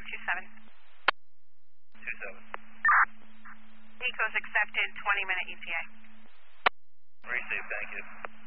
527. 27. Eco's accepted, 20-minute ETA. Received, thank you.